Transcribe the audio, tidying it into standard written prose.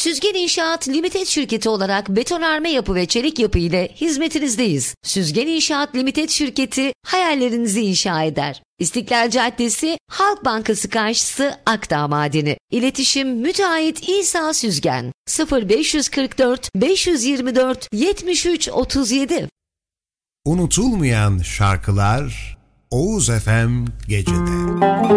Süzgen İnşaat Limited şirketi olarak betonarme yapı ve çelik yapı ile hizmetinizdeyiz. Süzgen İnşaat Limited şirketi hayallerinizi inşa eder. İstiklal Caddesi, Halk Bankası karşısı, Akdağ Madeni. İletişim müteahhit İsa Süzgen 0544 524 73 37. Unutulmayan şarkılar Oğuz FM Gece'de.